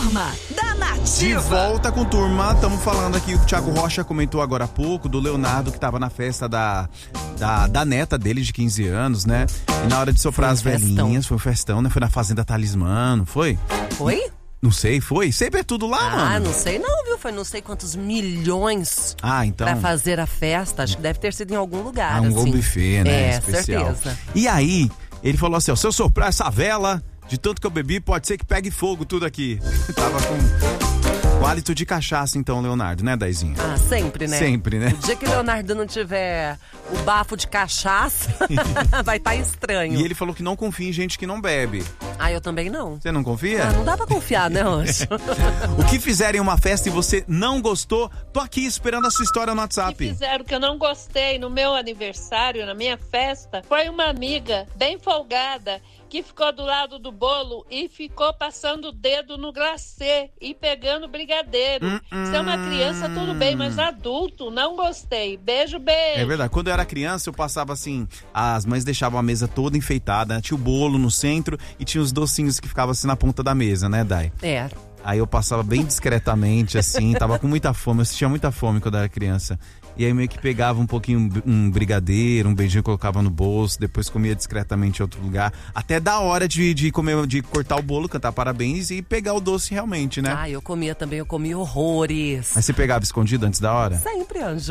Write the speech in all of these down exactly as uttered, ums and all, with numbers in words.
Turma da Nativa. De volta com Turma, estamos falando aqui, o Thiago Rocha comentou agora há pouco do Leonardo que estava na festa da, da, da neta dele de quinze anos, né? E na hora de soprar as velhinhas, foi um festão, né? Foi na Fazenda Talismã, não foi? Foi? Não sei, foi? Sempre é tudo lá, ah, mano. Ah, não sei não, viu? Foi não sei quantos milhões ah, então... pra fazer a festa. Acho que deve ter sido em algum lugar, ah, um assim. buffet, né? É, especial. Certeza. E aí, ele falou assim, ó, se eu soprar essa vela, de tanto que eu bebi, pode ser que pegue fogo tudo aqui. Tava com... o hálito de cachaça, então, Leonardo, né, Daizinha? Ah, sempre, né? Sempre, né? O dia que o Leonardo não tiver o bafo de cachaça, vai estar tá estranho. E ele falou que não confia em gente que não bebe. Ah, eu também não. Você não confia? Ah, não dá pra confiar, né, Anjo? O que fizerem em uma festa e você não gostou, tô aqui esperando a sua história no WhatsApp. O que fizeram que eu não gostei no meu aniversário, na minha festa, foi uma amiga bem folgada que ficou do lado do bolo e ficou passando o dedo no glacê e pegando brigadeiro. Hum, hum. Se é uma criança, tudo bem, mas adulto, não gostei. Beijo, beijo. É verdade. Quando eu era criança, eu passava assim, as mães deixavam a mesa toda enfeitada, né? Tinha o bolo no centro e tinha os docinhos que ficavam assim na ponta da mesa, né, Dai? É. Aí eu passava bem discretamente, assim, tava com muita fome, eu tinha muita fome quando eu era criança. E aí meio que pegava um pouquinho, um brigadeiro, um beijinho, colocava no bolso, depois comia discretamente em outro lugar. Até da hora de, de comer, de cortar o bolo, cantar parabéns e pegar o doce realmente, né? Ah, eu comia também, eu comia horrores. Mas você pegava escondido antes da hora? Sempre, Anjo.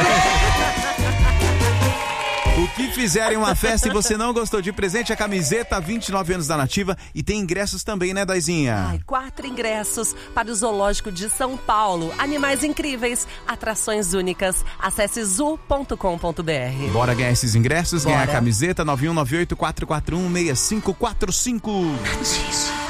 O que fizerem uma festa e você não gostou de presente, a camiseta vinte e nove anos da Nativa e tem ingressos também, né, Daizinha? Ai, quatro ingressos para o Zoológico de São Paulo. Animais incríveis, atrações únicas. Acesse zoo ponto com ponto b r. Bora ganhar esses ingressos, Bora. ganhar a camiseta nove um nove oito quatro quatro um seis cinco quatro cinco. Nativa.